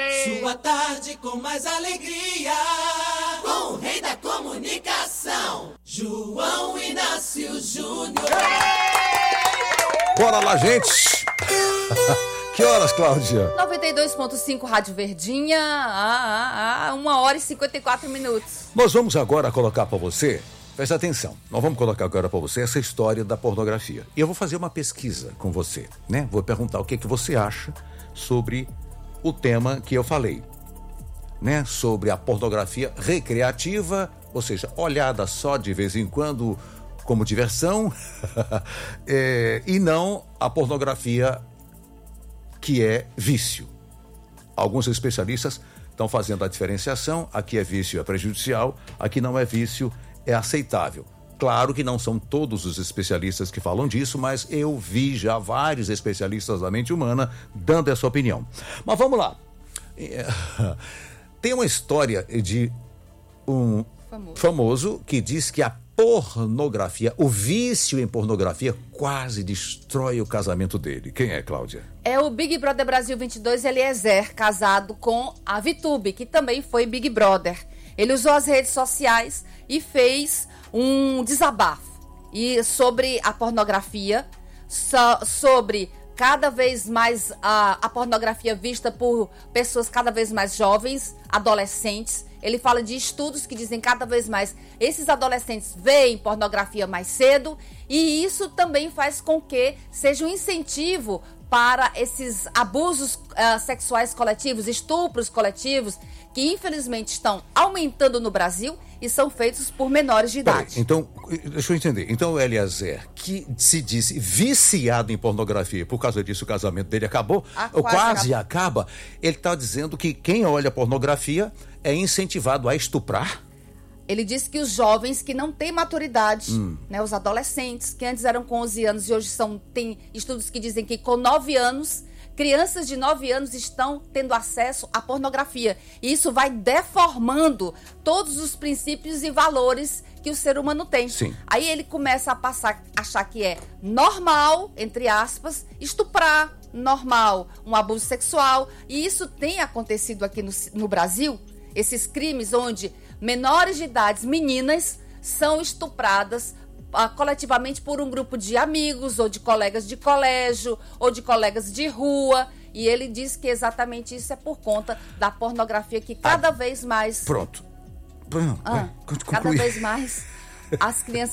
Sua tarde com mais alegria, com o rei da comunicação, João Inácio Júnior. Bora lá, gente! Que horas, Cláudia? 92.5 Rádio Verdinha, 1h54. Nós vamos agora colocar para você, presta atenção, nós vamos colocar agora para você essa história da pornografia. E eu vou fazer uma pesquisa com você, né? Vou perguntar o que você acha sobre o tema que eu falei, né? Sobre a pornografia recreativa, ou seja, olhada só de vez em quando como diversão, e não a pornografia que é vício. Alguns especialistas estão fazendo a diferenciação, aqui é vício, é prejudicial, aqui não é vício, é aceitável. Claro que não são todos os especialistas que falam disso, mas eu vi já vários especialistas da mente humana dando essa opinião. Mas vamos lá. Tem uma história de um famoso que diz que a pornografia, o vício em pornografia quase destrói o casamento dele. Quem é, Cláudia? É o Big Brother Brasil 22, Eliezer, casado com a Vitube, que também foi Big Brother. Ele usou as redes sociais e fez um desabafo sobre a pornografia, sobre cada vez mais a pornografia vista por pessoas cada vez mais jovens, adolescentes. Ele fala de estudos que dizem cada vez mais esses adolescentes veem pornografia mais cedo, e isso também faz com que seja um incentivo para esses abusos sexuais coletivos, estupros coletivos, que infelizmente estão aumentando no Brasil e são feitos por menores de idade. Então, deixa eu entender. Então o Eliezer, que se disse viciado em pornografia, por causa disso o casamento dele acabou, ou quase acaba, ele está dizendo que quem olha pornografia é incentivado a estuprar? Ele disse que os jovens que não têm maturidade, né, os adolescentes que antes eram com 11 anos e hoje tem estudos que dizem que com 9 anos, crianças de 9 anos estão tendo acesso à pornografia. E isso vai deformando todos os princípios e valores que o ser humano tem. Sim. Aí ele começa a achar que é normal, entre aspas, estuprar, normal, um abuso sexual. E isso tem acontecido aqui no Brasil, esses crimes onde menores de idade, meninas, são estupradas coletivamente por um grupo de amigos, ou de colegas de colégio, ou de colegas de rua. E ele diz que exatamente isso é por conta da pornografia, que cada vez mais... Pronto. Cada vez mais as crianças